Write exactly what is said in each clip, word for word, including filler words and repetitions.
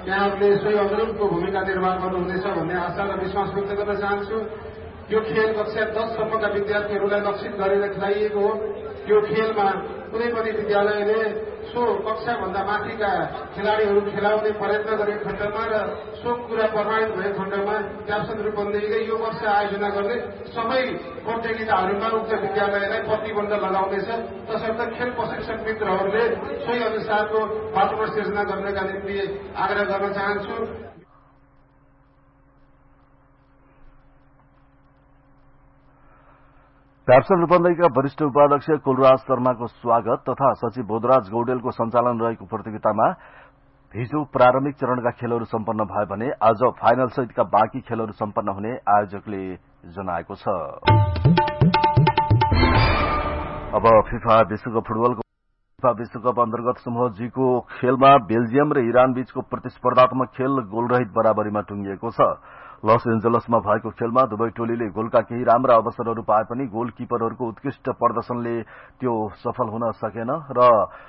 यहाँहरूले सोही अग्रिमको भूमिका निर्वाह गर्नुहुनेछ भन्ने आशा र विश्वास व्यक्त गर्न चाहन्छु। यो खेल कक्षा दससम्मका विद्यार्थीहरूलाई लक्षित गरेर खेलाइएको हो। यो खेलमा कुनै पनि विद्यालयले सो कक्षाभन्दा माथिका खेलाड़ीहरू खेलाउने प्रयत्न गरेको खण्डमा र सो कुरा प्रमाणित भएको खण्डमा क्याप्सन रूपन्देहीले यो वर्ष आयोजना गर्ने सबै प्रतियोगिताहरूमा उक्त विद्यालयलाई प्रतिबन्ध लगाउनेछ। तसर्थ खेल प्रशिक्षक मित्रहरूले सोही अनुसारको वातावरण सिर्जना गर्नका निम्ति आग्रह गर्न चाहन्छु। क्याप्सन रूपन्देहीका वरिष्ठ उपाध्यक्ष कुलराज शर्माको स्वागत तथा सचिव बोधराज गौडेलको सञ्चालन रहेको प्रतियोगितामा हिजो प्रारम्भिक चरणका खेलहरू सम्पन्न भए भने आज फाइनल सहितका बाँकी खेलहरू सम्पन्न हुने आयोजकले जनाएको छ। अब फिफा विश्वकप फुटबलको फिफा विश्वकप अन्तर्गत समूह जीको खेलमा बेल्जियम र इरान बीचको प्रतिस्पर्धात्मक खेल गोलरहित बराबरीमा टुंगिएको छ। लस एन्जलसमा भएको खेलमा दुवै टोलीले गोलका केही राम्रा अवसरहरू पाए पनि गोलकिपरहरूको उत्कृष्ट प्रदर्शनले त्यो सफल हुन सकेन र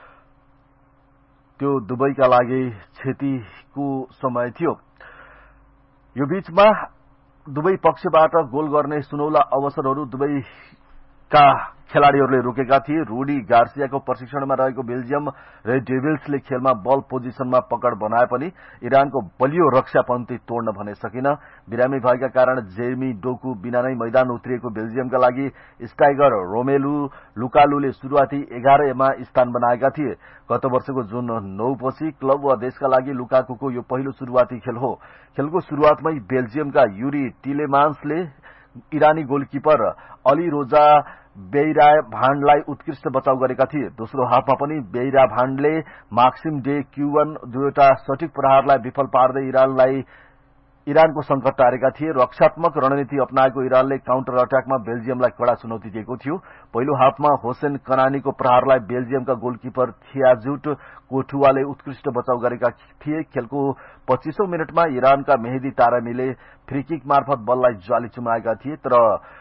त्यो दुवैका लागि क्षतिको समय थियो। यो बीचमा दुवै पक्षबाट गोल गर्ने सुनौला अवसरहरू दुवैका खेलाड़ीहरूले रोकेका थिए। रूडी गार्सियाको प्रशिक्षणमा रहेको बेल्जियम रेड डेभिल्सले खेलमा बल पोजिसनमा पकड बनाए पनि इरानको बलियो रक्षापन्थी तोड्न भने सकिन। बिरामी भएका कारण जेमी डोकु बिना नै मैदान उत्रिएको बेल्जियमका लागि स्ट्राइकर रोमेलु लुकालुले शुरूआती एघारमा स्थान बनाएका थिए। गत वर्षको जुन नौ पछि क्लब वा देशका लागि लुकाकुको यो पहिलो शुरूआती खेल हो। खेलको शुरूआतमै बेल्जियमका युरी टिलेमान्सले इरानी गोलकिपर अली रोजा बेइरा भान्डलाई उत्कृष्ट बचाउ गरेका थिए। दोस्रो हाफमा पनि बेइरा भान्डले माक्सिम डे क्युवन दुईवटा सठिक प्रहारलाई विफल पार्दै इरानलाई इरानको संकट टारेका थिए। रक्षात्मक रणनीति अपनाएको इरानले काउन्टर अट्याकमा बेल्जियमलाई कडा चुनौती दिएको थियो। पहिलो हाफमा होसेन कनानीको प्रहारलाई बेल्जियमका गोलकिपर थियाजुट कोठुवाले उत्कृष्ट बचाउ गरेका थिए। खेलको पच्चीसौं मिनटमा इरानका मेहेदी तारामीले फ्रीकिक मार्फत बललाई जाली चुमाएका थिए, तर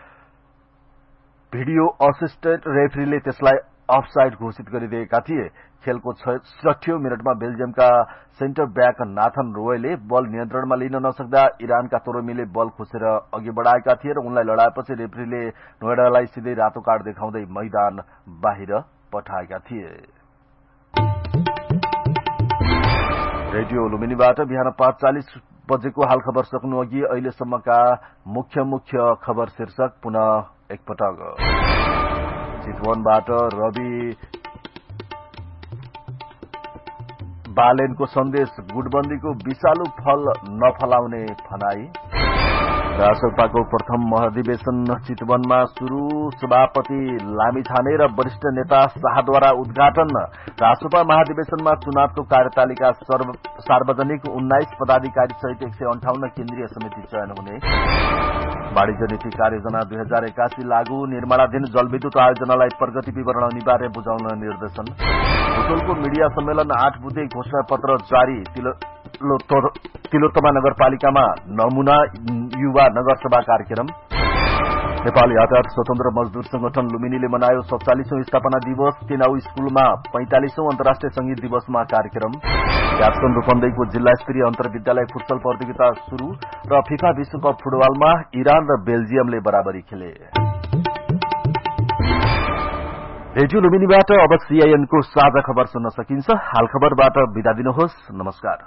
भिडियो असिस्टेन्ट रेफरीले त्यसलाई अफसाइड घोषित गरिदिएका थिए। खेलको छैसठीऔं मिनटमा बेल्जियमका सेन्टर ब्याक नाथन रोयले बल नियन्त्रणमा लिन नसक्दा इरानका तोरमीले बल खोसेर अघि बढाएका थिए र उनलाई लडाएपछि रेफरीले नोएडालाई सिधै रातो कार्ड देखाउँदै मैदान बाहिर पठाएका थिए। रेडियो लुम्बिनीबाट बिहान पाँच चालिस बजेको हाल खबर सक्नु अघि अहिलेसम्मका मुख्य मुख्य खबर शीर्षक पुनः एकपटक। चितवनबाट रवि बालेनको सन्देश, गुटबन्दीको विषालु फल नफलाउने भनाई। रासपाको प्रथम महाधिवेशन चितवनमा शुरू, सभापति लामिछाने र वरिष्ठ नेता शाहद्वारा उद्घाटन। रासपा महाधिवेशनमा चुनावको कार्यतालिका सार्वजनिक, उन्नाइस पदाधिकारी सहित एक सय अन्ठाउन्न केन्द्रीय समिति चयन हुने। वाणिज्य नीति कार्ययोजना दुई हजार एकासी लागू, निर्माणाधीन जलविद्युत आयोजनालाई प्रगति विवरण अनिवार्य बुझाउन निर्देशन। बुटोलको मिडिया सम्मेलन, आठ बुधे घोषणा पत्र जारी। तिलोत्तमा नगरपालिकामा नमूना युवा नगरसभा कार्यक्रम। नेपाल यातायात स्वतन्त्र मजदूर संगठन लुम्बिनीले मनायो सत्तालीसौं स्थापना दिवस। तेनाउ स्कूलमा पैंतालीसौं अन्तर्राष्ट्रिय संगीत दिवसमा कार्यक्रम। क्याप्सन रूपन्देहीको जिल्ला स्तरीय अन्तर्विद्यालय फुटबल प्रतियोगिता शुरू र फिफा विश्वकप फुटबलमा इरान र बेल्जियमले बराबरी खेले। रेडियो लुम्बिनीबाट अब सीआईएनको साझा खबर सुन्न सकिन्छ। हाल खबरबाट बिदा दिनुहोस्। नमस्कार।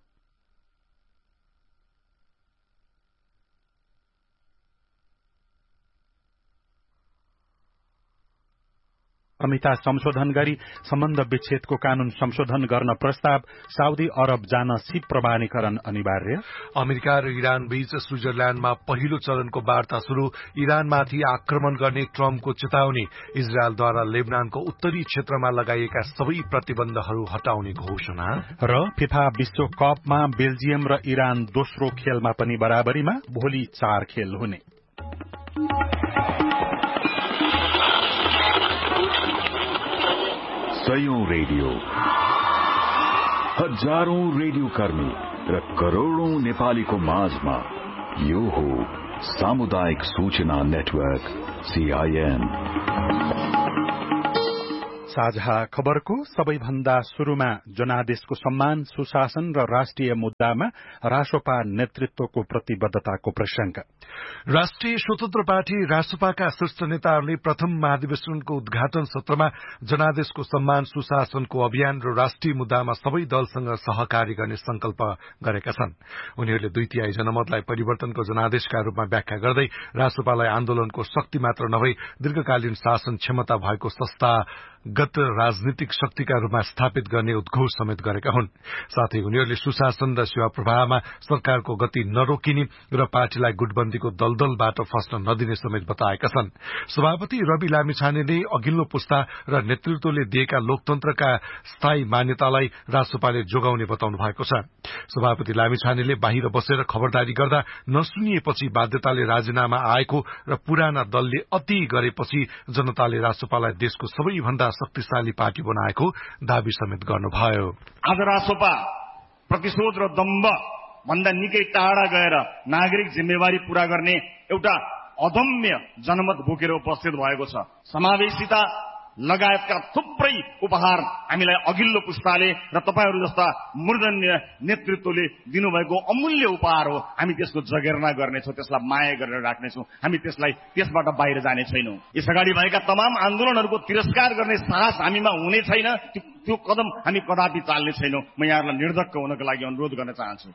अमिता संशोधन गरी सम्बन्ध विच्छेदको कानून संशोधन गर्न प्रस्ताव। साउदी अरब जान सिप प्रमाणीकरण अनिवार्य। अमेरिका र इरान बीच स्विजरल्याण्डमा पहिलो चरणको वार्ता शुरू। इरानमाथि आक्रमण गर्ने ट्रम्पको चेतावनी। इजरायलद्वारा लेबनानको उत्तरी क्षेत्रमा लगाइएका सबै प्रतिबन्धहरू हटाउने घोषणा। र फिफा विश्वकपमा बेल्जियम र इरान दोस्रो खेलमा पनि बराबरीमा, भोलि चार खेल हुने। सयौं रेडियो, हजारौं रेडियो कर्मी र करोड़ौं नेपालीको माझमा यो हो सामुदायिक सूचना नेटवर्क सीआईएन। साझा खबरको सबैभन्दा शुरूमा जनादेशको सम्मान, सुशासन र राष्ट्रिय मुद्दामा रासोपा नेतृत्वको प्रतिबद्धताको प्रसंग। राष्ट्रिय स्वतन्त्र पार्टी रासोपाका शीर्ष नेताहरूले प्रथम महाधिवेशनको उद्घाटन सत्रमा जनादेशको सम्मान, सुशासनको अभियान र राष्ट्रिय मुद्दामा सबै दलसँग सहकारी गर्ने संकल्प गरेका छन्। उनीहरूले दुई तिहाई जनमतलाई परिवर्तनको जनादेशका रूपमा व्याख्या गर्दै रासोपालाई आन्दोलनको शक्ति मात्र नभई दीर्घकालीन शासन क्षमता भएको संस्था गत राजनीतिक शक्तिका रूपमा स्थापित गर्ने उद्घोष समेत गरेका हुन्। साथै उनीहरूले सुशासन र सेवा प्रवाहमा सरकारको गति नरोकिने र पार्टीलाई गुटबन्दीको दलदलबाट फस्न नदिने समेत बताएका छन्। सभापति रवि लामिछानेले अघिल्लो पुस्ता र नेतृत्वले दिएका लोकतन्त्रका स्थायी मान्यतालाई रासोपाले जोगाउने बताउनु भएको छ। सभापति लामिछानेले बाहिर बसेर खबरदारी गर्दा नसुनिएपछि बाध्यताले राजीनामा आएको र पुराना दलले अति गरेपछि जनताले रासोपालाई देशको सबैभन्दा शक्तिशाली पार्टी बनाएको दावी समेत गर्नुभयो। आज रासोपा प्रतिशोध र दम्भ भन्दा निकै टाढा गएर नागरिक जिम्मेवारी पूरा गर्ने एउटा अदम्य जनमत बोकेर उपस्थित भएको छ। समावेशिता लगायतका थुप्रै उपहार हामीलाई अघिल्लो पुस्ताले र तपाईहरू जस्ता मूर्धन्य नेतृत्वले दिनुभएको अमूल्य उपहार हो। हामी त्यसको जगेर्ना गर्नेछौँ, त्यसलाई माया गरेर राख्नेछौँ। हामी त्यसलाई त्यसबाट बाहिर जाने छैनौँ। यस अगाडि भएका तमाम आन्दोलनहरूको तिरस्कार गर्ने साहस हामीमा हुने छैन। त्यो कदम हामी कदापि चाल्ने छैनौँ। म यहाँहरूलाई निर्धक्क हुनको लागि अनुरोध गर्न चाहन्छु।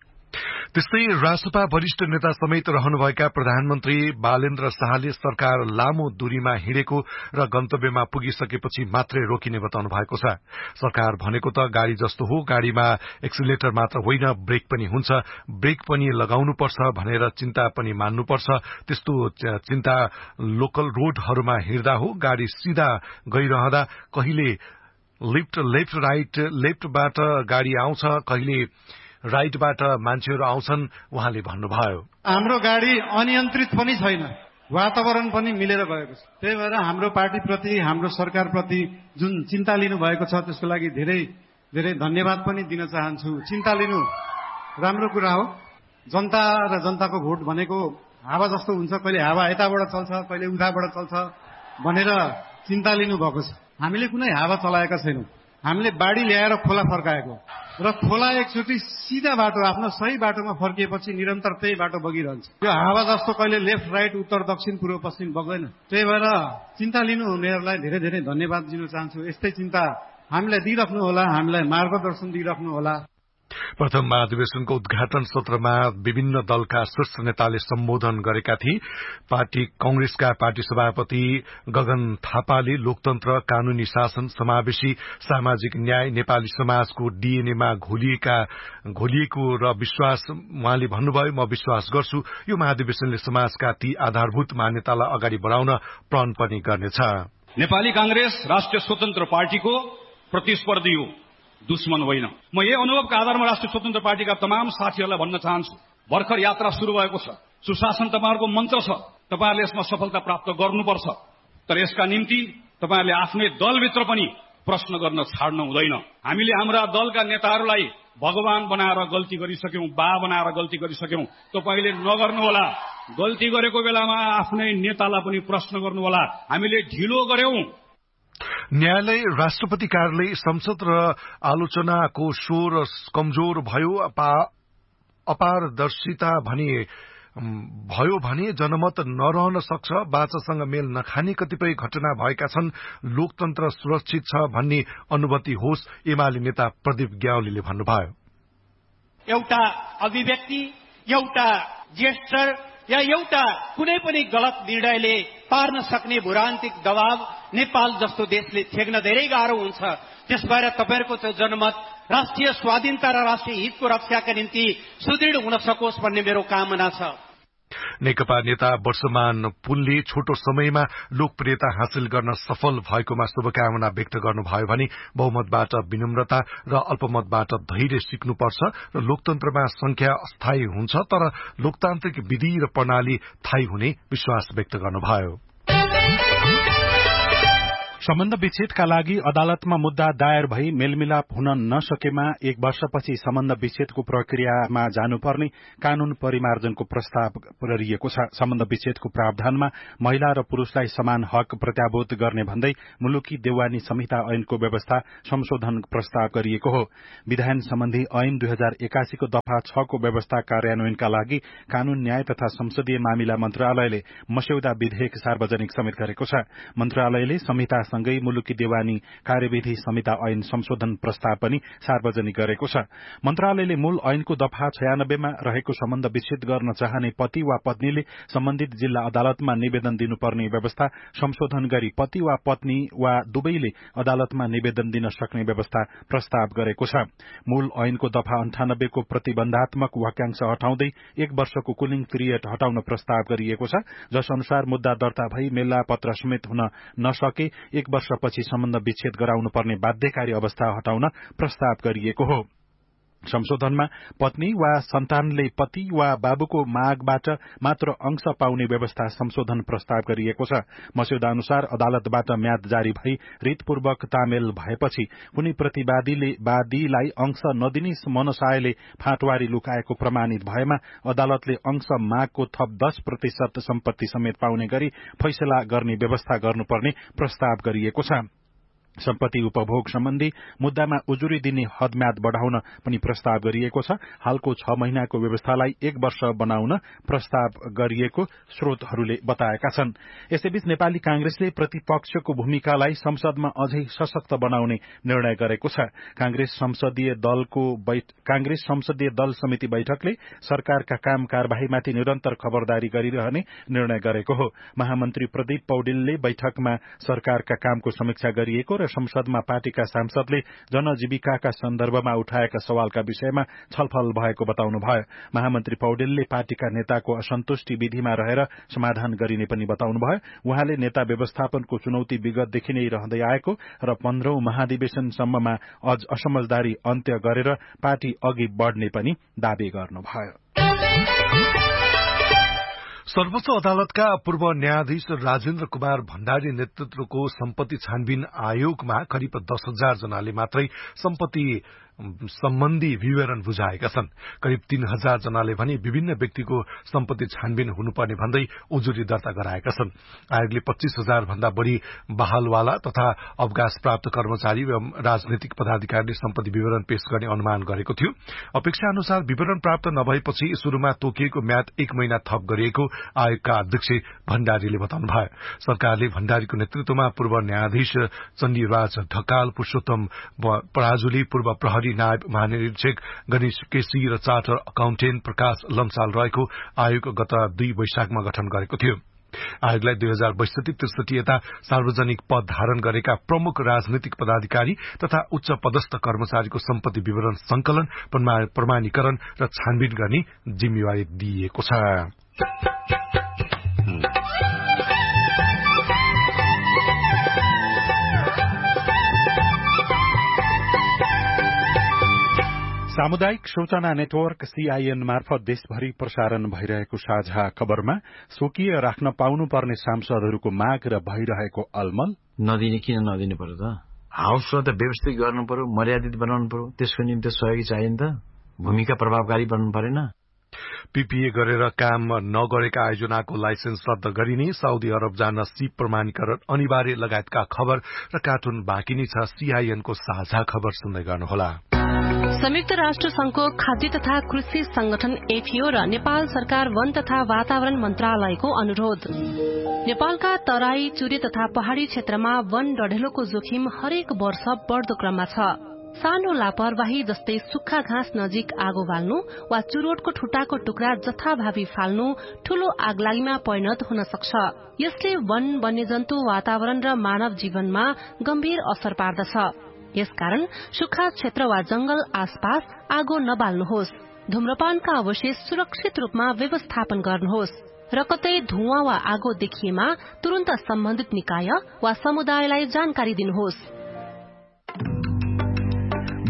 त्यस्तै रासोपा वरिष्ठ नेता समेत रहनुभएका प्रधानमन्त्री बालेन्द्र शाहले सरकार लामो दूरीमा हिँडेको र गन्तव्यमा पुगिसकेपछि मात्रै रोकिने बताउनु भएको छ। सरकार भनेको त गाड़ी जस्तो हो, गाड़ीमा एक्सिलेटर मात्र होइन, ब्रेक पनि हुन्छ, ब्रेक पनि लगाउनुपर्छ भनेर चिन्ता पनि मान्नुपर्छ। त्यस्तो चिन्ता लोकल रोडहरूमा हिँड्दा हो। गाड़ी सिधा गइरहँदा कहिले लिफ्ट लेफ्ट राइट लेफ्टबाट गाड़ी आउँछ, कहिले राइटबाट मान्छेहरू आउँछन्। उहाँले भन्नुभयो, हाम्रो गाडी अनियन्त्रित पनि छैन, वातावरण पनि मिलेर गएको छ। त्यही भएर हाम्रो पार्टीप्रति, हाम्रो सरकारप्रति जुन चिन्ता लिनु भएको छ त्यसको लागि धेरै धेरै धन्यवाद पनि दिन चाहन्छु। चिन्ता लिनु राम्रो कुरा हो। जनता र जनताको भोट भनेको हावा जस्तो हुन्छ, कहिले हावा यताबाट चल्छ, कहिले उताबाट चल्छ भनेर चिन्ता लिनु भएको छ। हामीले कुनै हावा चलाएका छैनौँ। हामीले बाढी ल्याएर खोला फर्काएको र खोला एकचोटि सिधा बाटो आफ्नो सही बाटोमा फर्किएपछि निरन्तर त्यही बाटो बगिरहन्छ। यो हावा जस्तो कहिले लेफ्ट राइट उत्तर दक्षिण पूर्व पश्चिम बग्दैन। त्यही भएर चिन्ता लिनु हुनेहरूलाई धेरै धेरै धन्यवाद दिन चाहन्छु। यस्तै चिन्ता हामीलाई दिइराख्नु होला, हामीलाई मार्गदर्शन दिइराख्नु होला। प्रथम महाधिवेशनको उद्घाटन सत्रमा विभिन्न दलका शीर्ष नेताले सम्बोधन गरेका थिए। पार्टी कांग्रेसका पार्टी सभापति गगन थापाले लोकतन्त्र, कानूनी शासन, समावेशी सामाजिक न्याय, नेपाली समाजको डीएनएमा घोलिएका घोलिएको र विश्वास उहाँले भन्नुभयो, म विश्वास गर्छु यो महाधिवेशनले समाजका ती आधारभूत मान्यतालाई अगाडि बढाउन प्रण पनि गर्नेछ। नेपाली कांग्रेस राष्ट्रिय स्वतन्त्र पार्टीको प्रतिस्पर्धी हो, दुश्मन होइन। म यही अनुभवका आधारमा राष्ट्रिय स्वतन्त्र पार्टीका तमाम साथीहरूलाई भन्न चाहन्छु, भर्खर यात्रा शुरू भएको छ। सुशासन तपाईँहरूको मन्त्र छ, तपाईँहरूले यसमा सफलता प्राप्त गर्नुपर्छ। तर यसका निम्ति तपाईँहरूले आफ्नै दलभित्र पनि प्रश्न गर्न छाड्नु हुँदैन। हामीले हाम्रा दलका नेताहरूलाई भगवान बनाएर गल्ती गरिसक्यौं, बा बनाएर गल्ती गरिसक्यौं। तपाईँले नगर्नुहोला। गल्ती गरेको बेलामा आफ्नै नेतालाई पनि प्रश्न गर्नुहोला। हामीले ढिलो गर्यौं। न्यायालय, राष्ट्रपति कार्यालय, संसद र आलोचनाको स्वर कमजोर भयो। अपारदर्शिता भने भयो भने जनमत नरहन सक्छ। बाचासँग मेल नखाने कतिपय घटना भएका छन्। लोकतन्त्र सुरक्षित छ भन्ने अनुभूति होस्, एमाले नेता प्रदीप ग्यावालीले भन्नुभयो। एउटा अभिव्यक्ति, एउटा जेस्चर या एउटा कुनै पनि गलत निर्णयले पार्न सक्ने भूरान्तिक दबाव नेपाल जस्तो देशले थेग्न धेरै गाह्रो हुन्छ। त्यसभएर तपाईहरुको त्यो जनमत राष्ट्रिय स्वाधीनता र राष्ट्रिय हितको रक्षाका निम्ति सुदृढ हुन सकोस् भन्ने मेरो कामना छ। नेकपा नेता वर्षमान पुनले छोटो समयमा लोकप्रियता हासिल गर्न सफल भएकोमा शुभकामना व्यक्त गर्नुभयो भने बहुमतबाट विनम्रता र अल्पमतबाट धैर्य सिक्नुपर्छ र लोकतन्त्रमा संख्या अस्थायी हुन्छ, तर लोकतान्त्रिक विधि र प्रणाली थायी हुने विश्वास व्यक्त गर्नुभयो। सम्बन्ध विच्छेदका लागि अदालतमा मुद्दा दायर भई मेलमिलाप हुन नसकेमा एक वर्षपछि सम्बन्ध विच्छेदको प्रक्रियामा जानुपर्ने कानून परिमार्जनको प्रस्ताव गरिएको छ। सम्बन्ध विच्छेदको प्रावधानमा महिला र पुरूषलाई समान हक प्रत्याभूत गर्ने भन्दै मुलुकी देवानी संहिता ऐनको व्यवस्था संशोधन प्रस्ताव गरिएको हो। विधायन सम्बन्धी ऐन दुई हजार एकासीको दफा छको व्यवस्था कार्यान्वयनका लागि कानून न्याय तथा संसदीय मामिला मन्त्रालयले मस्यौदा विधेयक सार्वजनिक समेत गरेको छ। मन्त्रालयले संहिता सँगै मुलुकी देवानी कार्यविधि संहिता ऐन संशोधन प्रस्ताव पनि सार्वजनिक गरेको छ। मन्त्रालयले मूल ऐनको दफा छयानब्बेमा रहेको सम्बन्ध विच्छेद गर्न चाहने पति वा पत्नीले सम्बन्धित जिल्ला अदालतमा निवेदन दिनुपर्ने व्यवस्था संशोधन गरी पति वा पत्नी वा दुवैले अदालतमा निवेदन दिन सक्ने व्यवस्था प्रस्ताव गरेको छ। मूल ऐनको दफा अन्ठानब्बेको प्रतिबन्धात्मक वाक्यांश हटाउँदै एक वर्षको कुलिङ पिरियड हटाउन प्रस्ताव गरिएको छ, जस अनुसार मुद्दा दर्ता भई मेला पत्र समेत हुन नसके एक वर्षपछि सम्बन्ध विच्छेद गराउनुपर्ने बाध्यकारी अवस्था हटाउन प्रस्ताव गरिएको हो। संशोधनमा पत्नी वा सन्तानले पति वा बाबुको मागबाट मात्र अंश पाउने व्यवस्था संशोधन प्रस्ताव गरिएको छ। मस्यौदा अनुसार अदालतबाट म्याद जारी भई रितपूर्वक तामेल भएपछि कुनै प्रतिवादीले वादीलाई अंश नदिने मनसायले फाँटवारी लुकाएको प्रमाणित भएमा अदालतले अंश मागको थप दस प्रतिशत सम्पत्ति समेत पाउने गरी फैसला गर्ने व्यवस्था गर्नुपर्ने प्रस्ताव गरिएको छ। सम्पत्ति उपभोग सम्बन्धी मुद्दामा उजुरी दिने हदम्याद बढ़ाउन पनि प्रस्ताव गरिएको छ। हालको छ महिनाको व्यवस्थालाई एक वर्ष बनाउन प्रस्ताव गरिएको स्रोतहरूले बताएका छन्। यसैबीच नेपाली कांग्रेसले प्रतिपक्षको भूमिकालाई संसदमा अझै सशक्त बनाउने निर्णय गरेको छ। कांग्रेस संसदीय दलको कांग्रेस संसदीय दल समिति बैठकले सरकारका काम कार्यवाहीमाथि निरन्तर खबरदारी गरिरहने निर्णय गरेको हो। महामन्त्री प्रदीप पौडेलले बैठकमा सरकारका कामको समीक्षा गरिएको र संसदमा पार्टीका सांसदले जनजीविकाका सन्दर्भमा उठाएका सवालका विषयमा छलफल भएको बताउनुभयो। महामन्त्री पौडेलले पार्टीका नेताको असन्तुष्टि विधिमा रहेर समाधान गरिने पनि बताउनुभयो। उहाँले नेता व्यवस्थापनको चुनौती विगतदेखि नै रहँदै आएको र पन्ध्रौं महाधिवेशनसम्ममा अझ असमझदारी अन्त्य गरेर पार्टी अघि बढ़ने पनि दावी गर्नुभयो। सर्वोच्च अदालतका पूर्व न्यायाधीश राजेन्द्र कुमार भण्डारी नेतृत्वको सम्पत्ति छानबिन आयोगमा करिब दस हजार जनाले मात्रै सम्पत्ति सम्बन्धी विवरण बुझाएका छन्। करिब तीन हजार जनाले भने विभिन्न व्यक्तिको सम्पत्ति छानबिन हुनुपर्ने भन्दै उजुरी दर्ता गराएका छन्। आयोगले पच्चीस हजार भन्दा बढ़ी बहालवाला तथा अवकाश प्राप्त कर्मचारी एवं राजनैतिक पदाधिकारीले सम्पत्ति विवरण पेश गर्ने अनुमान गरेको थियो। अपेक्षा अनुसार विवरण प्राप्त नभएपछि शुरूमा तोकिएको म्याद एक महिना थप गरिएको आयोगका अध्यक्ष भण्डारीले बताउनुभयो। सरकारले भण्डारीको नेतृत्वमा पूर्व न्यायाधीश चण्डीराज ढकाल, पुरूषोत्तम पराजुली, पूर्व प्रहरी नायब महानिरीक्षक गणेश केसी र चार्टर अकाउन्टेन्ट प्रकाश लम्साल रहेको आयोग गत दुई वैशाखमा गठन गरेको थियो। आयोगलाई दुई हजार बैसठी त्रिसठी यता सार्वजनिक पद धारण गरेका प्रमुख राजनैतिक पदाधिकारी तथा उच्च पदस्थ कर्मचारीको सम्पत्ति विवरण संकलन, प्रमाणीकरण र छानबिन गर्ने जिम्मेवारी दिइएको छ। सामुदायिक सूचना नेटवर्क सीआईएन मार्फत देशभरि प्रसारण भइरहेको साझा खबरमा स्वकीय राख्न पाउनुपर्ने सांसदहरूको माग र भइरहेको अलमल नदिने किन नदिनु पर्यो त? हाउसलाई त व्यवस्थित गर्नु पर्यो, मर्यादित बनाउनु पर्यो। त्यसको निम्ति सहयोगी चाहियो नि त, भूमिका प्रभावकारी बन्नु परेन। पीपीए गरेर काम नगरेका आयोजनाको लाइसेन्स रद्द गरिने, साउदी अरब जान सिप प्रमाणीकरण अनिवार्य लगायतका खबर र कार्टुन बाँकी नै छ। सीआईएनको साझा खबर सुन्दै गर्नुहोला। संयुक्त राष्ट्र संघको खाद्य तथा कृषि संगठन एफएओ र नेपाल सरकार वन तथा वातावरण मन्त्रालयको अनुरोध। नेपालका तराई, चुरे तथा पहाड़ी क्षेत्रमा वन डढेलोको जोखिम हरेक वर्ष बढ़दो क्रममा छ। सानो लापरवाही जस्तै सुक्खा घाँस नजिक आगो बाल्नु वा चुरोटको ठुटाको टुक्रा जथाभावी फाल्नु ठूलो आगलागीमा परिणत हुन सक्छ। यसले वन, वन्यजन्तु, वातावरण र मानव जीवनमा गम्भीर असर पार्दछ। यसकारण सुक्खा क्षेत्र वा जंगल आसपास आगो नबाल्नुहोस्। धूम्रपानका अवशेष सुरक्षित रूपमा व्यवस्थापन गर्नुहोस् र कतै धुवाँ वा आगो देखिएमा तुरन्त सम्बन्धित निकाय वा समुदायलाई जानकारी दिनुहोस्।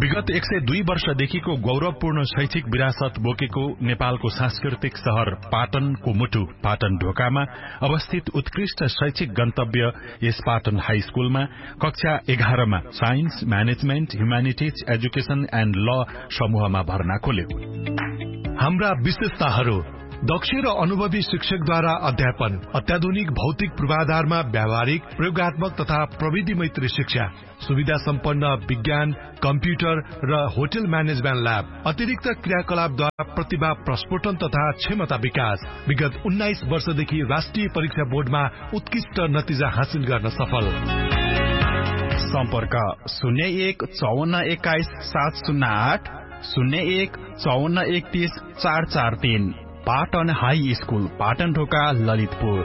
विगत एक सय दुई वर्षदेखिको गौरवपूर्ण शैक्षिक विरासत बोकेको नेपालको सांस्कृतिक शहर पाटनको मुटु पाटन ढोकामा अवस्थित उत्कृष्ट शैक्षिक गन्तव्य यस पाटन हाई स्कूलमा कक्षा एघारमा science management humanities education and ल समूहमा भर्ना खोल्यो। हाम्रा विशेषताहरू: दक्ष र अनुभवी शिक्षकद्वारा अध्यापन, अत्याधुनिक भौतिक पूर्वाधारमा व्यावहारिक प्रयोगात्मक तथा प्रविधि मैत्री शिक्षा, सुविधा सम्पन्न विज्ञान, कम्प्युटर र होटल म्यानेजमेन्ट ल्याब, अतिरिक्त क्रियाकलापद्वारा प्रतिभा प्रस्फुटन तथा क्षमता विकास। विगत उन्नाइस वर्षदेखि राष्ट्रिय परीक्षा बोर्डमा उत्कृष्ट नतिजा हासिल गर्न सफल। सम्पर्क शून्य एक चौवन्न एक्काइस सात शून्य आठ शून्य एक चौवन्न एकतीस चार चार तीन। पाटन हाई स्कूल, पाटन ढोका, ललितपुर।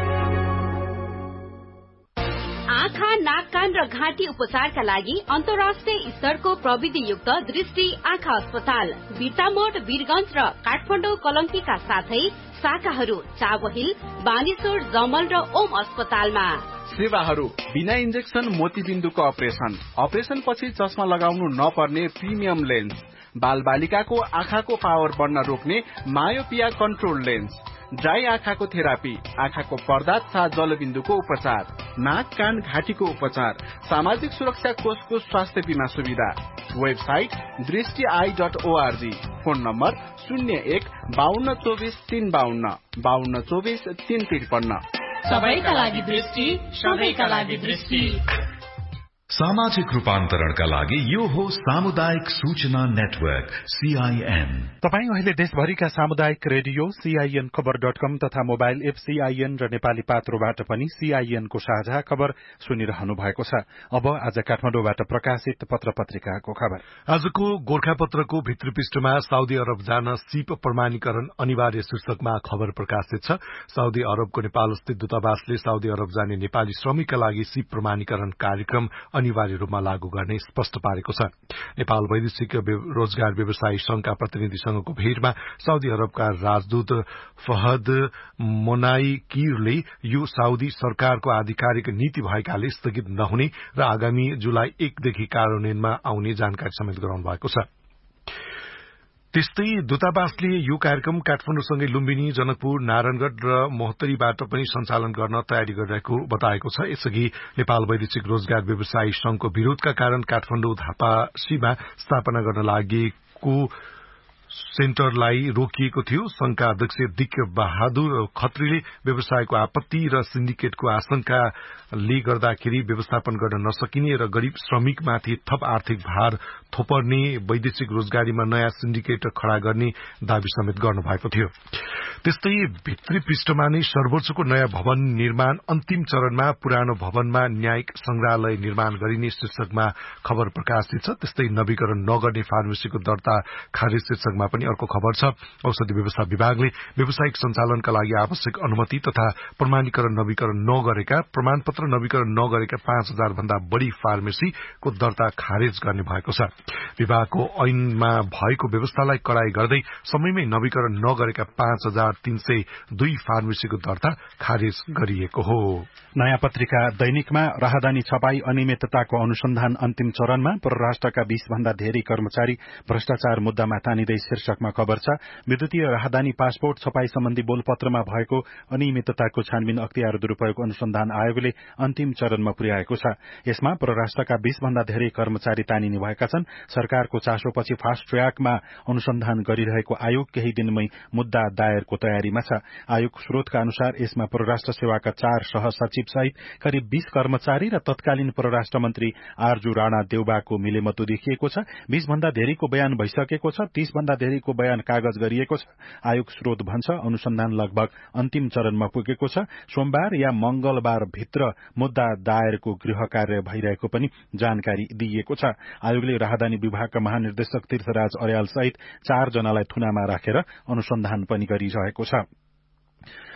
आँखा, नाक, कान र घाँटी उपचारका लागि अन्तर्राष्ट्रिय स्तरको प्रविधियुक्त दृष्टि आँखा अस्पताल बिर्तामोड, वीरगंज र काठमाडौँ कलंकीका साथै शाखाहरू चाबहिल, बानेश्वर, जमल र ओम अस्पतालमा। सेवाहरू: बिना इन्जेक्सन मोतीबिन्दुको अपरेशन, अपरेशन पछि चस्मा लगाउनु नपर्ने प्रिमियम लेन्स, बाल बालिकाको आँखाको पावर बढ्न रोक्ने मायोपिया कन्ट्रोल लेन्स, ड्राई आँखाको थेरापी, आँखाको पर्दा तथा जलबिन्दुको उपचार, नाक, कान, घाँटीको उपचार, सामाजिक सुरक्षा कोषको स्वास्थ्य बीमा सुविधा। वेबसाइट दृष्टि I dot ORG. Phone number शून्य एक बाहन्न चौबिस तीन बाहन्न बाहन्न चौबिस तीन त्रिपन्न। सबैका लागि दृष्टि, सबैका लागि दृष्टि। सामाजिक रूपान्तरणका लागि यो हो सामुदायिक सूचना नेटवर्क सीआईएन। तपाईँ अहिले देशभरिका सामुदायिक रेडियो सीआईएन खबर डट कम तथा मोबाइल एप सीआईएन र नेपाली पात्रोबाट पनि सीआईएन को साझा खबर सुनिरहनु भएको छ। अब आज काठमाडौँबाट प्रकाशित पत्र पत्रिकाको खबर। आजको गोर्खापत्रको भित्री पृष्ठमा साउदी अरब जान सीप प्रमाणीकरण अनिवार्य शीर्षकमा खबर प्रकाशित छ। साउदी अरबको नेपाल स्थित दूतावासले साउदी अरब जाने नेपाली श्रमिकका लागि सीप प्रमाणीकरण कार्यक्रम अनिवार्य रूपमा लागू गर्ने स्पष्ट पारेको छ। नेपाल वैदेशिक रोजगार व्यवसायी संघका प्रतिनिधिसँगको भेटमा साउदी अरबका राजदूत फहद मोनाइकिरले यो साउदी सरकारको आधिकारिक नीति भएकाले स्थगित नहुने र आगामी जुलाई एकदेखि कार्यान्वयनमा आउने जानकारी समेत गराउनु भएको छ। त्यस्तै दूतावासले यो कार्यक्रम काठमाडौँसँगै लुम्बिनी, जनकपुर, नारायणगढ़ र मोहत्तरीबाट पनि सञ्चालन गर्न तयारी गरिरहेको बताएको छ। यसअघि नेपाल वैदेशिक रोजगार व्यवसायी संघको विरोधका कारण काठमाडौँ धापासीमा स्थापना गर्न लागेको सेन्टरलाई रोकिएको थियो। संघका अध्यक्ष दिक बहादुर खत्रीले व्यवसायको आपत्ति र सिन्डिकेटको आशंकाले गर्दाखेरि व्यवस्थापन गर्न नसकिने र गरीब श्रमिकमाथि थप आर्थिक भार थोपर्ने वैदेशिक रोजगारीमा नयाँ सिन्डिकेट खड़ा गर्ने दावी समेत गर्नुभएको थियो। त्यस्तै भित्री पृष्ठमा नै सर्वोच्चको नयाँ भवन निर्माण अन्तिम चरणमा, पुरानो भवनमा न्यायिक संग्रहालय निर्माण गरिने शीर्षकमा खबर प्रकाशित छ। त्यस्तै नवीकरण नगर्ने फार्मेसीको दर्ता खारेज शीर्षकमा पनि अर्को खबर छ। औषधि व्यवस्था विभागले व्यावसायिक सञ्चालनका लागि आवश्यक अनुमति तथा प्रमाणीकरण नवीकरण नगरेका प्रमाणपत्र नवीकरण नगरेका पाँच हजार भन्दा बढ़ी फार्मेसीको दर्ता खारेज गर्ने भएको छ। विभागको ऐनमा भएको व्यवस्थालाई कडाई गर्दै समयमै नवीकरण नगरेका पाँच हजार तीन सय दुई फार्मेसीको दर्ता खारेज गरिएको हो। नयाँ पत्रिका दैनिकमा राहदानी छपाई अनियमितताको अनुसन्धान अन्तिम चरणमा, परराष्ट्रका बीस भन्दा धेरै कर्मचारी भ्रष्टाचार मुद्दामा तानिँदै शीर्षकमा खबर छ। विद्युतीय राहदानी पासपोर्ट छपाई सम्बन्धी बोलपत्रमा भएको अनियमितताको छानबिन अख्तियार दुरूपयोग अनुसन्धान आयोगले अन्तिम चरणमा पुर्याएको छ। यसमा परराष्ट्रका बीस भन्दा धेरै कर्मचारी तानिने भएका छन्। सरकारको चासोपछि फास्ट ट्र्याकमा अनुसन्धान गरिरहेको आयोग केही दिनमै मुद्दा दायरको तयारीमा छ। आयोग स्रोतका अनुसार यसमा परराष्ट्र सेवाका चार सहसचिव सहित करिब बीस कर्मचारी र तत्कालीन परराष्ट्र मन्त्री आरजू राणा देउबाको मिलेमतो देखिएको छ। बीस भन्दा धेरैको बयान भइसकेको छ। तीस भन्दा धेरैको बयान कागज गरिएको छ। आयोग स्रोत भन्छ अनुसन्धान लगभग अन्तिम चरणमा पुगेको छ। सोमबार या मंगलबार भित्र मुद्दा दायरको गृह कार्य भइरहेको पनि जानकारी दिइएको छ। आयोगले राहदानी विभागका महानिर्देशक तीर्थराज अर्याल सहित चार जनालाई थुनामा राखेर अनुसन्धान पनि गरिरहेको छ।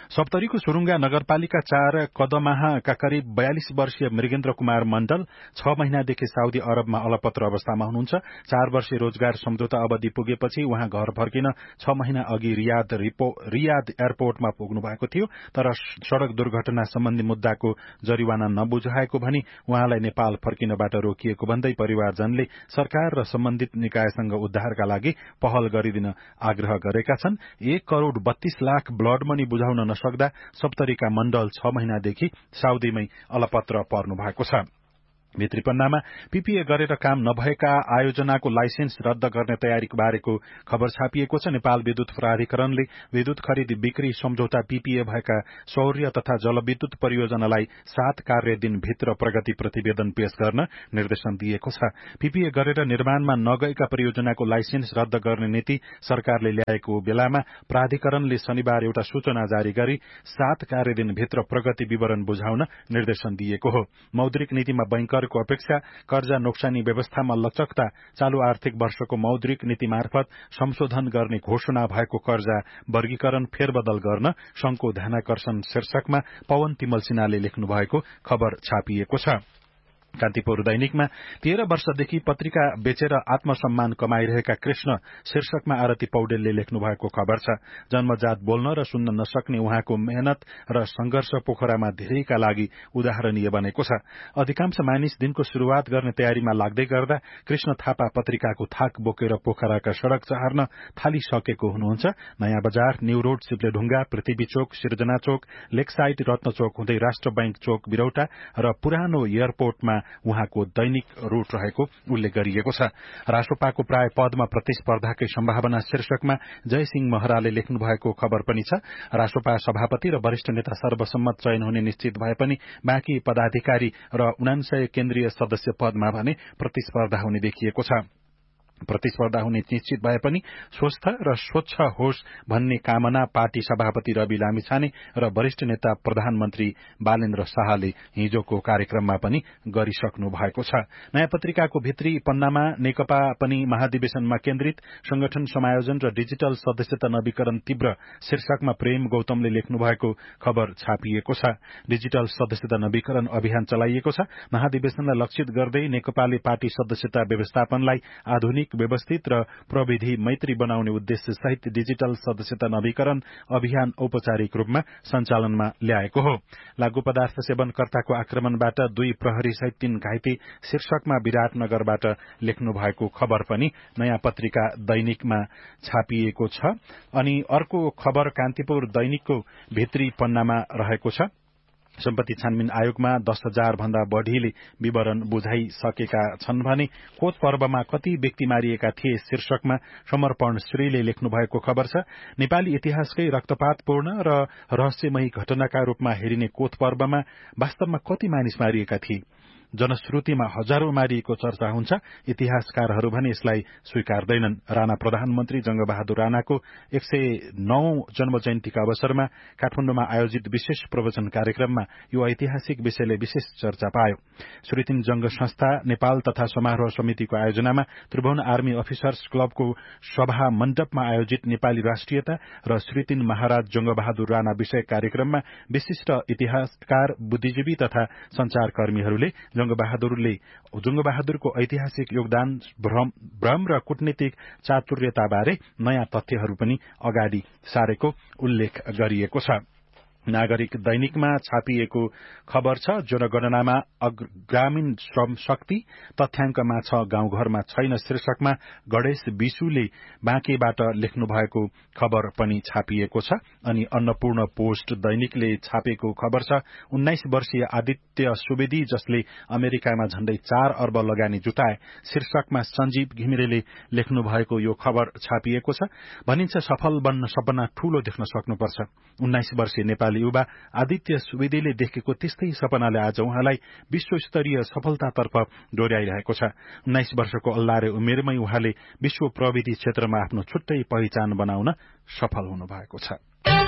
सप्तरीको सुरुङ्गा नगरपालिका चार कदमाहाका करिब बयालिस वर्षीय मृगेन्द्र कुमार मण्डल छ महिनादेखि साउदी अरबमा अलपत्र अवस्थामा हुनुहुन्छ। चार वर्षीय रोजगार सम्झौता अवधि पुगेपछि उहाँ घर फर्किन छ महिना अघि रियाद रियाद एयरपोर्टमा पुग्नु भएको थियो, तर सड़क दुर्घटना सम्बन्धी मुद्दाको जरिवाना नबुझाएको भनी उहाँलाई नेपाल फर्किनबाट रोकिएको भन्दै परिवारजनले सरकार र सम्बन्धित निकायसँग उद्धारका लागि पहल गरिदिन आग्रह गरेका छन्। एक करोड़ बत्तीस लाख ब्लड मनी बुझाउन नसक्दा सप्तरीका मण्डल छ महिनादेखि साउदीमै अलपत्र पर्नु भएको छ। भित्री पन्नामा पीपीए गरेर काम नभएका आयोजनाको लाइसेन्स रद्द गर्ने तयारीको बारेको खबर छापिएको छ। नेपाल विद्युत प्राधिकरणले विद्युत खरिद बिक्री सम्झौता पीपीए भएका सौर्य तथा जलविद्युत परियोजनालाई सात कार्य दिनभित्र प्रगति प्रतिवेदन पेश गर्न निर्देशन दिएको छ। पीपीए गरेर निर्माणमा नगएका परियोजनाको लाइसेन्स रद्द गर्ने नीति सरकारले ल्याएको बेलामा प्राधिकरणले शनिबार एउटा सूचना जारी गरी सात कार्य दिनभित्र प्रगति विवरण बुझाउन निर्देशन दिएको हो। मौद्रिक नीतिमा बैंकर को अपेक्षा कर्जा नोक्सानी व्यवस्थामा लचकता चालू आर्थिक वर्षको मौद्रिक नीति मार्फत संशोधन गर्ने घोषणा भएको कर्जा वर्गीकरण फेरबदल गर्न संघको ध्यानाकर्षण शीर्षकमा पवन तिमल सिन्हाले लेख्नु भएको खबर छापिएको छ। कान्तिपुर दैनिकमा तेह्र वर्षदेखि पत्रिका बेचेर आत्मसम्मान कमाइरहेका कृष्ण शीर्षकमा आरती पौडेलले लेख्नु भएको खबर छ। जन्मजात बोल्न र सुन्न नसक्ने उहाँको मेहनत र संघर्ष पोखरामा धेरैका लागि उदाहरणीय बनेको छ। अधिकांश मानिस दिनको शुरूआत गर्ने तयारीमा लाग्दै गर्दा कृष्ण थापा पत्रिकाको थाक बोकेर पोखराका सड़क चहार्न थालिसकेको हुनुहुन्छ। नयाँ बजार, न्यू रोड, सिप्लेढुङ्गा, पृथ्वी चोक, सिर्जना चोक, लेकसाइड, रत्न चोक हुँदै राष्ट्र बैंक चोक बिरौटा र पुरानो एयरपोर्टमा उहाँको दैनिक रूट रहेको उल्लेख गरिएको छ। राष्ट्रपाको प्राय पदमा प्रतिस्पर्धाकै सम्भावना शीर्षकमा जयसिंह महराले लेख्नु भएको खबर पनि छ। राष्ट्रपा सभापति र वरिष्ठ नेता सर्वसम्मत चयन हुने निश्चित भए पनि बाँकी पदाधिकारी र उनान्सय केन्द्रीय सदस्य पदमा भने प्रतिस्पर्धा हुने देखिएको छ। प्रतिस्पर्धा हुने निश्चित भए पनि स्वस्थ र स्वच्छ होस् भन्ने कामना पार्टी सभापति रवि लामिछाने र वरिष्ठ नेता प्रधानमन्त्री बालेन्द्र शाहले हिजोको कार्यक्रममा पनि गरिसक्नु भएको छ। नयाँ पत्रिकाको भित्री पन्नामा नेकपा पनि महाधिवेशनमा केन्द्रित संगठन समायोजन र डिजिटल सदस्यता नवीकरण तीव्र शीर्षकमा प्रेम गौतमले लेख्नु भएको खबर छापिएको छ। डिजिटल सदस्यता नवीकरण अभियान चलाइएको छ। महाधिवेशनलाई लक्षित गर्दै नेकपाले पार्टी सदस्यता व्यवस्थापनलाई आधुनिक व्यवस्थित र प्रविधि मैत्री बनाउने उद्देश्य सहित डिजिटल सदस्यता नवीकरण अभियान औपचारिक रूपमा सञ्चालनमा ल्याएको हो। लागू पदार्थ सेवनकर्ताको आक्रमणबाट दुई प्रहरी सहित तीन घाइते शीर्षकमा विराटनगरबाट लेख्नु भएको खबर पनि नयाँ पत्रिका दैनिकमा छापिएको छ। अनि अर्को खबर कान्तिपुर दैनिकको भित्री पन्नामा रहेको छ। सम्पत्ति छानबिन आयोगमा दस हजार भन्दा बढ़ीले विवरण बुझाइसकेका छन् भने कोच पर्वमा कति व्यक्ति मारिएका थिए शीर्षकमा समर्पण श्रीले लेख्नु भएको खबर छ। नेपाली इतिहासकै रक्तपातपूर्ण र रहस्यमयी घटनाका रूपमा हेरिने कोच पर्वमा वास्तवमा कति मानिस मारिएका थिए? जनश्रुतिमा हजारौं मारिएको चर्चा हुन्छ। इतिहासकारहरू भने यसलाई स्वीकार्दैनन्। राणा प्रधानमन्त्री जंगबहादुर राणाको एक सय नौ जन्म जयन्तीका अवसरमा काठमाडौँमा आयोजित विशेष प्रवचन कार्यक्रममा यो ऐतिहासिक विषयले विशेष चर्चा पायो। श्रीतिन जंग संस्था नेपाल तथा समारोह समितिको आयोजनामा त्रिभुवन आर्मी अफिसर्स क्लबको सभा मण्डपमा आयोजित नेपाली राष्ट्रियता र श्रीतिन महाराज जंगबहादुर राणा विषय कार्यक्रममा विशिष्ट इतिहासकार, बुद्धिजीवी तथा संचारकर्मीहरूले जंगबहादुरले जंगबहादुरको ऐतिहासिक योगदान, भ्रम र कूटनीतिक चातुर्यताबारे नयाँ तथ्यहरू पनि अगाडि सारेको उल्लेख गरिएको छ। नागरिक दैनिकमा छापिएको खबर छ। जनगणनामा ग्रामीण श्रम शक्ति तथ्याङ्कमा छ, गाउँघरमा छैन शीर्षकमा गणेश विशुले बाँकेबाट लेख्नु भएको खबर पनि छापिएको छ। अनि अन्नपूर्ण पोस्ट दैनिकले छापेको खबर छ। उन्नाइस वर्षीय आदित्य सुवेदी जसले अमेरिकामा झण्डै चार अर्ब लगानी जुटाए शीर्षकमा सञ्जीव घिमिरेले लेख्नु भएको यो खबर छापिएको छ। भनिन्छ सफल बन्न सपना ठूलो देख्न सक्नुपर्छ। उन्नाइस वर्षीय नेपाली युवा आदित्य सुवेदीले देखेको त्यस्तै सपनाले आज उहाँलाई विश्वस्तरीय सफलतातर्फ डोर्याइरहेको छ। उन्नाइस वर्षको अल्लारे उमेरमै उहाँले विश्व प्रविधि क्षेत्रमा आफ्नो छुट्टै पहिचान बनाउन सफल हुनुभएको छ।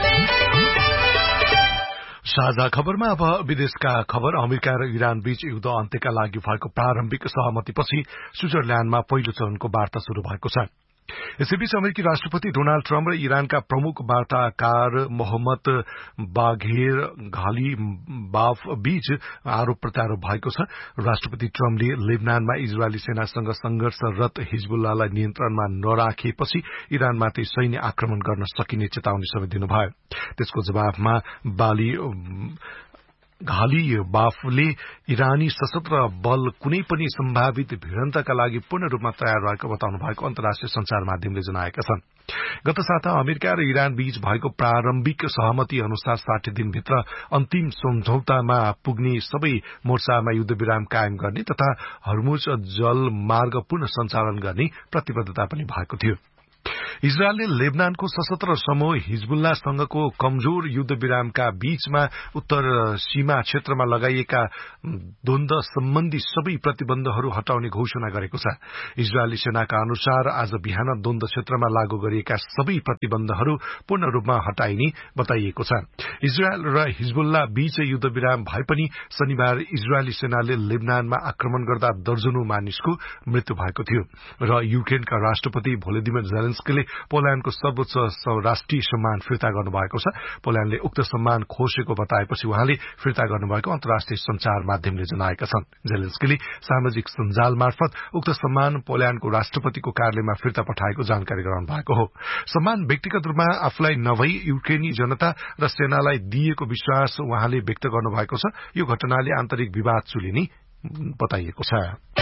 साझा खबरमा अब विदेशका खबर। अमेरिका र इरान बीच युद्ध अन्त्यका लागि भएको प्रारम्भिक सहमतिपछि स्विजरल्याण्डमा पहिलो चरणको वार्ता शुरू भएको छ। यसैबीच अमेरिकी राष्ट्रपति डोनाल्ड ट्रम्प र इरानका प्रमुख वार्ताकार मोहम्मद बाघेर घाली बाफ बीच आरोप प्रत्यारोप भएको छ। राष्ट्रपति ट्रम्पले लेबनानमा इजरायली सेनासँग संघर्षरत हिजबुल्लाहलाई नियन्त्रणमा नराखेपछि इरानमाथि सैन्य आक्रमण गर्न सकिने चेतावनी समेत दिनुभयो। त्यसको जवाफमा बाली घाली बाफले इरानी सशस्त्र बल कुनै पनि सम्भावित भिडन्तका लागि पूर्ण रूपमा तयार रहेको बताउनु भएको अन्तर्राष्ट्रिय संचार माध्यमले जनाएका छन्। गत साता अमेरिका र इरान बीच भएको प्रारम्भिक सहमति अनुसार साठी दिनभित्र अन्तिम सम्झौतामा पुग्ने सबै मोर्चामा युद्धविराम कायम गर्ने तथा हर्मुज जलमार्ग पुनः सञ्चालन गर्ने प्रतिबद्धता पनि भएको थियो। इजरायलले लेबनानको सशस्त्र समूह हिजबुल्लाहसँगको कमजोर युद्धविरामका बीचमा उत्तर सीमा क्षेत्रमा लगाइएका द्वन्द सम्बन्धी सबै प्रतिबन्धहरू हटाउने घोषणा गरेको छ। इजरायली सेनाका अनुसार आज बिहान द्वन्द क्षेत्रमा लागू गरिएका सबै प्रतिबन्धहरू पूर्ण रूपमा हटाइने बताइएको छ। इजरायल र हिजबुल्लाह बीच युद्धविराम भए पनि शनिबार इजरायली सेनाले लेबनानमा आक्रमण गर्दा दर्जनौं मानिसको मृत्यु भएको थियो र युक्रेनका राष्ट्रपति भोलोदिमिर जेलेन्स्कीले पोल्याण्डको सर्वोच्च राष्ट्रिय सम्मान फिर्ता गर्नुभएको छ। पोल्याण्डले उक्त सम्मान खोसेको बताएपछि उहाँले फिर्ता गर्नुभएको अन्तर्राष्ट्रिय संचार माध्यमले जनाएका छन्। जेलेन्स्कीले सामाजिक सञ्जाल मार्फत उक्त सम्मान पोल्याण्डको राष्ट्रपतिको कार्यालयमा फिर्ता पठाएको जानकारी गराउनु भएको हो। सम्मान व्यक्तिगत रूपमा आफूलाई नभई युक्रेनी जनता र सेनालाई दिएको विश्वास उहाँले व्यक्त गर्नुभएको छ। यो घटनाले आन्तरिक विवाद चुलिने बताइएको छ।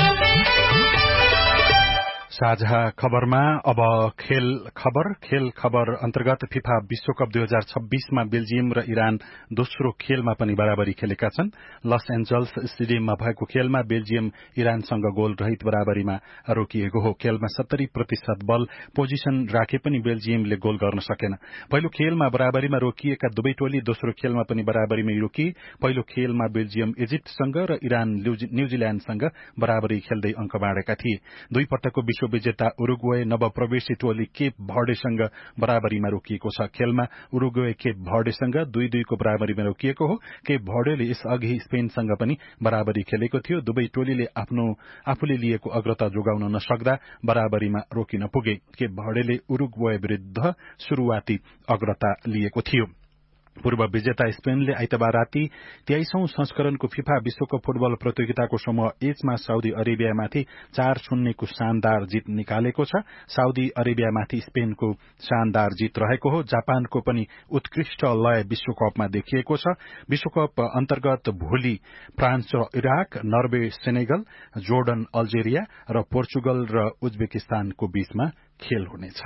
साझा खबरमा अब खेल खबर खेल खबर अन्तर्गत फिफा विश्वकप दुई हजार छब्बीसमा बेल्जियम र इरान दोस्रो खेलमा पनि बराबरी खेलेका छन्। लस एन्जल्स स्टेडियममा भएको खेलमा बेल्जियम इरानसँग गोल रहित बराबरीमा रोकिएको हो। खेलमा सत्तरी प्रतिशत बल पोजिसन राखे पनि बेल्जियमले गोल गर्न सकेन। पहिलो खेलमा बराबरीमा रोकिएका दुवै टोली दोस्रो खेलमा पनि बराबरीमा रोकिए। पहिलो खेलमा बेल्जियम इजिप्टसँग र इरान न्यूजील्याण्डसँग बराबरी खेल्दै अंक बाँडेका थिए। दुई पटकको विश्व विजेता उरुग्वे नवप्रवेशी टोली केप भर्डेसँग बराबरीमा रोकिएको छ। खेलमा उरुग्वे केप भर्डेसँग दुई दुईको बराबरीमा रोकिएको हो। केप भर्डेले यसअघि स्पेनसँग पनि बराबरी खेलेको थियो। दुवै टोलीले आफ्नो आफूले लिएको अग्रता जोगाउन नसक्दा बराबरीमा रोकिन पुगे। केप भर्डेले उरुग्वे विरूद्ध शुरूआती अग्रता लिएको थियो। पूर्व विजेता स्पेनले आइतबार राति तेइसौं संस्करणको फिफा विश्वकप फुटबल प्रतियोगिताको समूह एचमा साउदी अरेबियामाथि चार शून्यको शानदार जीत निकालेको छ। साउदी अरेबियामाथि स्पेनको शानदार जीत रहेको हो। जापानको पनि उत्कृष्ट लय विश्वकपमा देखिएको छ। विश्वकप अन्तर्गत भोलि फ्रान्स र Iraq, Norway Senegal, Jordan Algeria र पोर्चुगल र उज्बेकिस्तानको बीचमा खेल हुनेछ।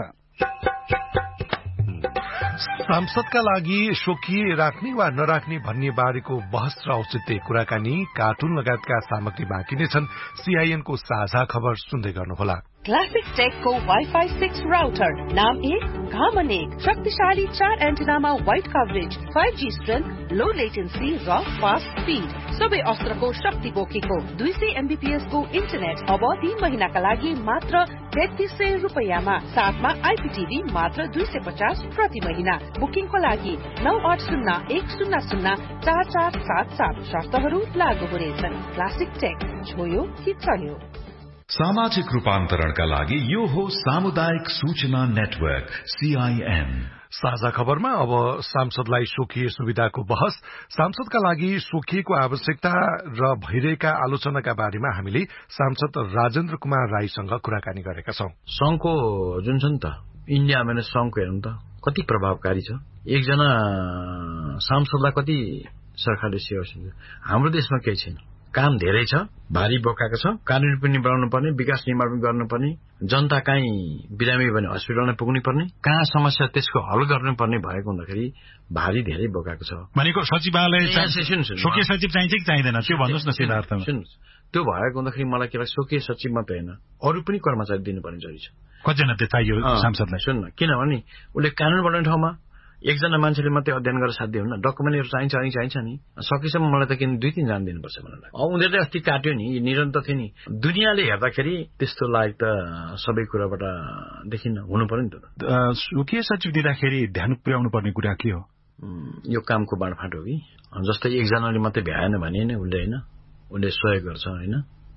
सांसदका लागि स्वकीय राख्ने वा नराख्ने भन्ने बारेको बहस र औचित्य कुराकानी कार्टुन लगायतका सामग्री बाँकी नै छन्। सीआईएनको साझा खबर सुन्दै गर्नुहोला। क्लासिक टेकको वाइफाई सिक्स राउटर नाम एक घामन एक शक्तिशाली चार एन्टेनामा wide coverage five G strength लो लेटेन्सी र फास्ट स्पीड सबै अस्त्रको शक्ति बोकेको दुई सय एमबीपीएस को इन्टरनेट अब तीन महिनाका लागि मात्र तेत्तीस सय रुपियाँमा साथमा आइपीटीभी मात्र दुई सय पचास प्रति महिना। बुकिङको लागि नौ आठ शून्य एक शून्य शून्य चार चार सात सात शर्तहरू लागू हुनेछन्। क्लासिक टेक छोयो कि चल्यो। सामाजिक रूपान्तरणका लागि यो हो सामुदायिक सूचना नेटवर्क सीआईएन। साझा खबरमा अब सांसदलाई स्वकीय सुविधाको बहस। सांसदका लागि स्वकीयको आवश्यकता र भइरहेका आलोचनाका बारेमा हामीले सांसद राजेन्द्र कुमार राईसँग कुराकानी गरेका छौं। संघको जुन छ नि त इन्डिया भने संघको हेर्नु त कति प्रभावकारी छ। एकजना सांसदलाई कति सरकारले सेवा दिन्छ। हाम्रो देशमा केही छैन। काम धेरै छ, भारी बोकाएको छ। कानून पनि बनाउनु पर्ने, विकास निर्माण पनि गर्नुपर्ने, जनता कहीँ बिरामी भने हस्पिटलमा पुग्नु पर्ने, कहाँ समस्या त्यसको हल गर्नुपर्ने भएको हुँदाखेरि भारी धेरै बोकाएको छ। भनेको सचिवालय स्वकीय सचिव चाहिन्छ कि चाहिँदैन त्यो भन्नुहोस् न सिद्धार्थमा। सुन्नुहोस्, त्यो भएको हुँदाखेरि मलाई के लाग्छ स्वकीय सचिव मात्रै होइन अरू पनि कर्मचारी दिनुपर्ने जरुरी छ। कतिजना त्यो चाहियो सांसदलाई? सुन्न, किनभने उसले कानून बनाउने ठाउँमा एकजना मान्छेले मात्रै अध्ययन गरेर साध्य हुन्न। डकुमेन्टहरू चाहिन्छ अनि चाहिन्छ नि। सकेसम्म मलाई त किन दुई तीनजना दिनुपर्छ मलाई लाग्छ। उनीहरूले अस्ति काट्यो नि, निरन्तर थियो नि। दुनियाँले हेर्दाखेरि त्यस्तो लायक त सबै कुराबाट देखिन्न, हुनु पर्यो नि त। स्वकीय सचिव दिँदाखेरि ध्यान पुर्याउनु पर्ने कुरा के हो? यो कामको बाँडफाँड हो कि जस्तै एकजनाले मात्रै भ्याएन भने नै उसले होइन, उसले सहयोग गर्छ होइन।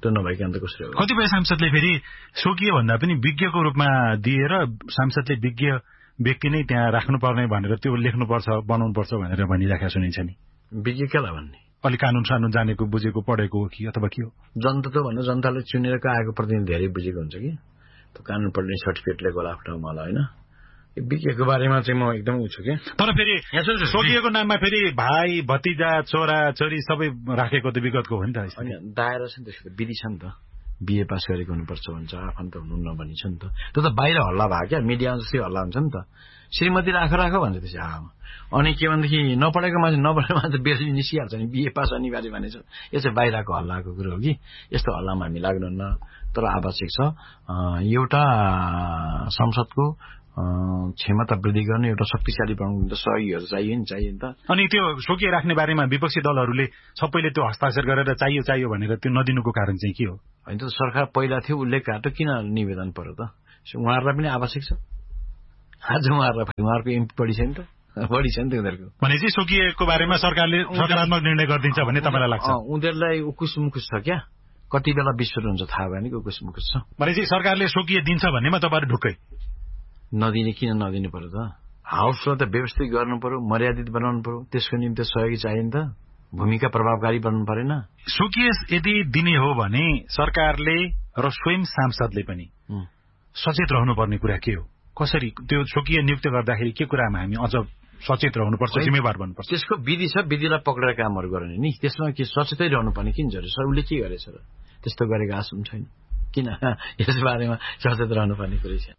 त्यो नभइकन त कसरी हो? कतिपय सांसदले फेरि स्वकीय भन्दा पनि विज्ञको रूपमा दिएर सांसदले विज्ञ व्यक्ति नै त्यहाँ राख्नुपर्ने भनेर त्यो लेख्नुपर्छ बनाउनुपर्छ भनेर भनिराखेका सुनिन्छ नि। विज्ञ केलाई भन्ने? अलि कानून सानून जानेको बुझेको पढेको हो कि अथवा के हो? जनता त भन्नु जनताले चुनेर आएको प्रतिनिधि धेरै बुझेको हुन्छ कि त्यो कानून पढ्ने सर्टिफिकेट लिएको होला आफ्नो मलाई होइन। विज्ञको बारेमा चाहिँ म एकदम उ छु कि। तर फेरि स्वकीयको नाममा फेरि भाइ भतिजा छोरा छोरी सबै राखेको त विगतको हो नि त। दायरा छ नि त्यसको विधि छ नि त। बिए पास गरेको हुनुपर्छ भन्छ आफन्त हुनु नभनी छ नि त। त्यो त बाहिर हल्ला भयो क्या मिडियामा जस्तै हल्ला हुन्छ नि त। श्रीमती राख राख भन्छ त्यसै आमा। अनि के भनेदेखि नपढेको मान्छे नपढेको मान्छे बेसी निस्किहाल्छ नि बिए पास अनिवार्य भनेछ। यो चाहिँ बाहिरको हल्लाको कुरो हो कि यस्तो हल्लामा हामी लाग्नुहुन्न। तर आवश्यक छ एउटा संसदको क्षमता वृद्धि गर्ने एउटा शक्तिशाली बनाउनु त सहयोगहरू चाहियो नि चाहियो नि त। अनि त्यो स्वकीय राख्ने बारेमा विपक्षी दलहरूले सबैले त्यो हस्ताक्षर गरेर चाहियो चाहियो भनेर त्यो नदिनुको कारण चाहिँ के हो? होइन त सरकार पहिला थियो उसले काट्यो किन निवेदन पर्यो त? उहाँहरूलाई पनि आवश्यक छ। आज उहाँहरूलाई उहाँहरूको एमपी बढी छ नि त बढी छ नि त उनीहरूको। भनेपछि स्वकीयको बारेमा सरकारले सकारात्मक निर्णय गरिदिन्छ भन्ने तपाईँलाई लाग्छ? उनीहरूलाई उकुस मुकुस छ क्या कति बेला विस्फोट हुन्छ थाहा भएन कि उकुस मुकुस छ। भनेपछि सरकारले स्वकीय दिन्छ भन्नेमा तपाईँहरू ढुक्कै? नदिने किन नदिनु पर्यो त? हाउसलाई त व्यवस्थित गर्नु पर्यो मर्यादित बनाउनु पर्यो त्यसको निम्ति सहयोगी चाहियो नि त। भूमिका प्रभावकारी बनाउनु परेन। स्वकीय यदि दिने हो भने सरकारले र स्वयं सांसदले पनि सचेत रहनुपर्ने कुरा के हो? कसरी त्यो स्वकीय नियुक्त गर्दाखेरि के कुरामा हामी अझ सचेत रहनुपर्छ जिम्मेवार बन्नुपर्छ? त्यसको विधि छ विधिलाई पक्रेर कामहरू गर्ने नि त्यसमा के सचेतै रहनुपर्ने किन जरुरी छ? उसले के गरेछ र त्यस्तो गरेको आशा पनि छैन किन यस बारेमा सचेत रहनुपर्ने कुरै छ।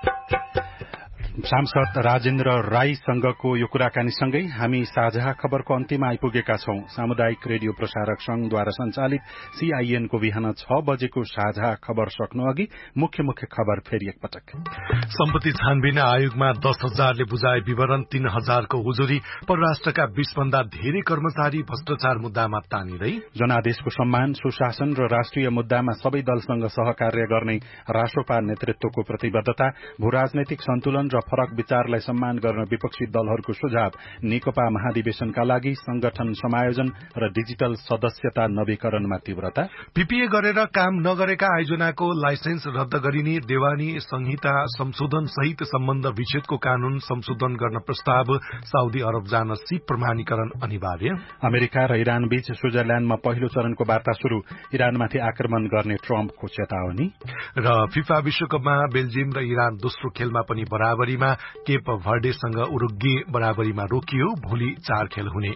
सांसद राजेन्द्र राईसँगको यो कुराकानीसँगै हामी साझा खबरको अन्त्यमा आइपुगेका छौं। सामुदायिक रेडियो प्रसारक संघद्वारा संचालित सीआईएनको बिहान छ बजेको साझा खबर सक्नु अघि मुख्य मुख्य खबर फेरि एकपटक। सम्पत्ति छानबिन आयोगमा दस हजारले बुझाए विवरण तीन हजारको उजुरी परराष्ट्रका बीस भन्दा धेरै कर्मचारी भ्रष्टाचार मुद्दामा तानिँदै। जनादेशको सम्मान सुशासन र राष्ट्रिय मुद्दामा सबै दलसँग सहकार्य गर्ने रासोपा नेतृत्वको प्रतिबद्धता। भू राजनैतिक सन्तुलन र फरक विचारलाई सम्मान गर्न विपक्षी दलहरूको सुझाव। नेकपा महाधिवेशनका लागि संगठन समायोजन र डिजिटल सदस्यता नवीकरणमा तीव्रता। पीपीए गरेर काम नगरेका आयोजनाको लाइसेन्स रद्द गरिने। देवानी संहिता संशोधन सहित सम्बन्ध विच्छेदको कानून संशोधन गर्न प्रस्ताव। साउदी अरब जान सिप प्रमाणीकरण अनिवार्य। अमेरिका र इरान बीच स्विजरल्याण्डमा पहिलो चरणको वार्ता शुरू। इरानमाथि आक्रमण गर्ने ट्रम्पको चेतावनी। र फिफा विश्वकपमा बेल्जियम र इरान दोस्रो खेलमा पनि बराबरी केप भर्डेसँग उरुग्वे बराबरीमा रोकियो। भोलि चार खेल हुने।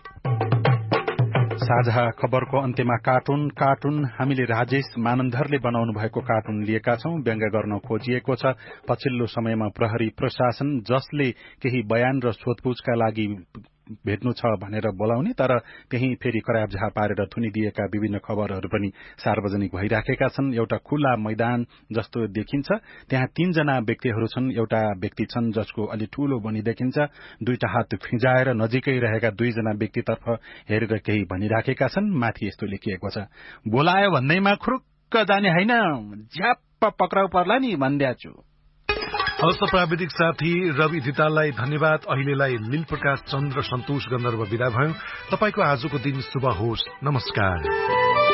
साझा खबरको अन्त्यमा कार्टुन कार्टुन हामीले राजेश मानन्धरले बनाउनु भएको कार्टुन लिएका छौं। व्यङ्ग्य गर्न खोजिएको छ पछिल्लो समयमा प्रहरी प्रशासन जसले केही बयान र सोधपूछका लागि भेट्नु छ भनेर बोलाउने तर त्यही फेरि कराबझा पारेर थुनिदिएका विभिन्न खबरहरू पनि सार्वजनिक भइराखेका छन्। एउटा खुला मैदान जस्तो देखिन्छ त्यहाँ तीनजना व्यक्तिहरू छन्। एउटा व्यक्ति छन् जसको अलि ठूलो बनी देखिन्छ। दुईटा हात फिजाएर नजिकै रहेका दुईजना व्यक्तितर्फ हेरेर केही भनिराखेका छन्। माथि यस्तो लेखिएको छ बोलायो भन्दैमा खुरुक्क जाने होइन झ्याप्प पक्राउ पर्ला नि भन्दैछु। हवस् प्राविधिक साथी रवि धिताललाई धन्यवाद। अहिलेलाई लील प्रकाश चन्द्र सन्तोष गन्धर्व विदा भयो। तपाईको आजको दिन शुभ होस्। नमस्कार।